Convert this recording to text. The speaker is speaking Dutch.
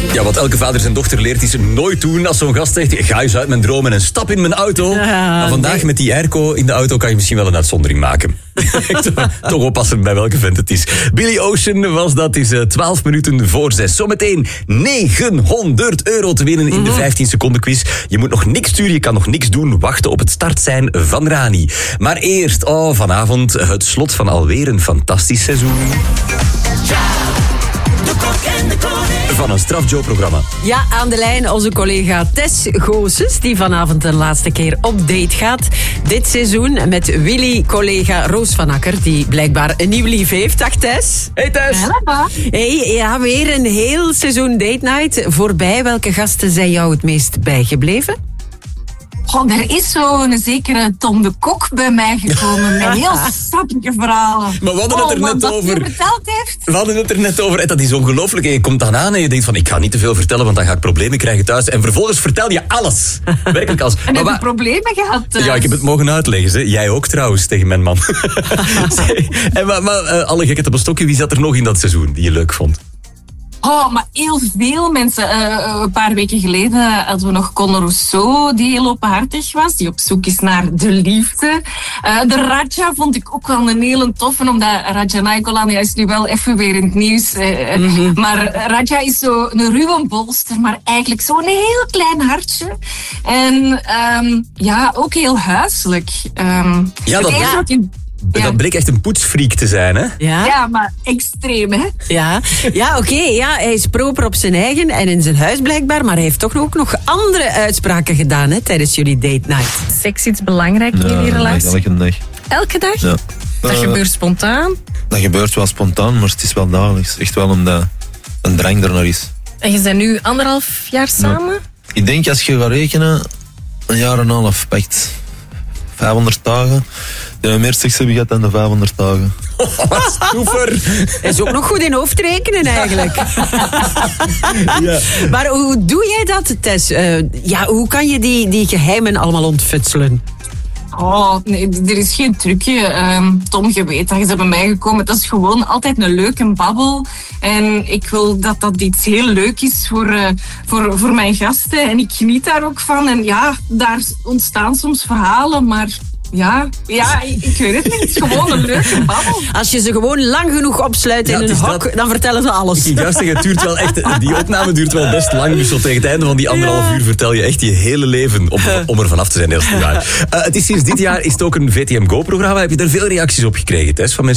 Ja, wat elke vader zijn dochter leert is nooit doen als zo'n gast zegt: ga eens uit mijn dromen en stap in mijn auto. Maar vandaag met die airco in de auto kan je misschien wel een uitzondering maken. Toch oppassen bij welke vent het is. Billy Ocean was dat, is 12 minuten voor 6. Zometeen €900 te winnen in de 15 seconden quiz. Je moet nog niks sturen, je kan nog niks doen. Wachten op het startsein van Rani. Maar eerst, vanavond het slot van alweer een fantastisch seizoen. Van een strafjoe-programma. Ja, aan de lijn onze collega Tess Goossens, die vanavond de laatste keer op date gaat. Dit seizoen met Willy-collega Roos van Akker, die blijkbaar een nieuw lief heeft. Dag Tess. Hey Tess. Hello. Hey, ja, weer een heel seizoen date night voorbij. Welke gasten zijn jou het meest bijgebleven? Er is zo'n zekere Tom de Kok bij mij gekomen met heel sappige verhalen. Maar we hadden het er net wat over. hij verteld heeft. We hadden het er net over. En dat is ongelooflijk. En je komt dan aan en je denkt van, ik ga niet te veel vertellen, want dan ga ik problemen krijgen thuis. En vervolgens vertel je alles. Werkelijk alles. En heb je problemen gehad? Ja, ik heb het mogen uitleggen. Hè. Jij ook trouwens, tegen mijn man. maar alle gekheid op een stokje, wie zat er nog in dat seizoen die je leuk vond? Maar heel veel mensen. Een paar weken geleden hadden we nog Conor Rousseau, die heel openhartig was, die op zoek is naar de liefde. De Raja vond ik ook wel een hele toffe, omdat Raja Nainggolan is nu wel even weer in het nieuws. Maar Raja is zo een ruwe bolster, maar eigenlijk zo'n heel klein hartje. En ook heel huiselijk. Dat bleek echt een poetsfreak te zijn, hè? Ja, maar extreem, hè? Ja, oké. Ja, hij is proper op zijn eigen en in zijn huis blijkbaar, maar hij heeft toch ook nog andere uitspraken gedaan, hè, tijdens jullie date night. Seks iets belangrijk in die relatie? Elke dag. Elke dag? Ja. Dat gebeurt spontaan? Dat gebeurt wel spontaan, maar het is wel dagelijks. Echt wel omdat een drang er naar is. En je bent nu 1,5 jaar samen? Ik denk als je gaat rekenen, 1,5 jaar pakt 500 dagen. Ja, meer seks heb je gehad dan de 500 dagen. Wat stoever. Hij is ook nog goed in hoofdrekenen eigenlijk. Ja. Maar hoe doe jij dat, Tess? Hoe kan je die geheimen allemaal ontfutselen? Nee, er is geen trucje. Tom, je weet dat je bent bij mij gekomen. Dat is gewoon altijd een leuke babbel. En ik wil dat iets heel leuk is voor mijn gasten. En ik geniet daar ook van. En ja, daar ontstaan soms verhalen, maar... Ja, ik weet het niet. Het is gewoon een leuke babbel. Als je ze gewoon lang genoeg opsluit in een hok, dan vertellen ze alles. Ik juist zeggen, het duurt wel echt, die opname duurt wel best lang. Dus tot tegen het einde van die 1,5 uur vertel je echt je hele leven om er vanaf te zijn. Dat is niet waar. Het is sinds dit jaar is het ook een VTM Go-programma. Heb je er veel reacties op gekregen, Tess? Van mensen